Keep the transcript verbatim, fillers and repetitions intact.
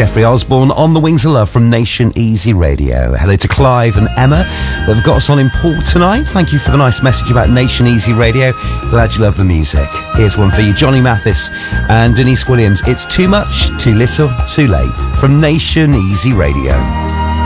Jeffrey Osborne on the Wings of Love from Nation Easy Radio. Hello to Clive and Emma. They've got us on in Paul tonight. Thank you for the nice message about Nation Easy Radio. Glad you love the music. Here's one for you, Johnny Mathis and Denise Williams. It's Too Much, Too Little, Too Late from Nation Easy Radio.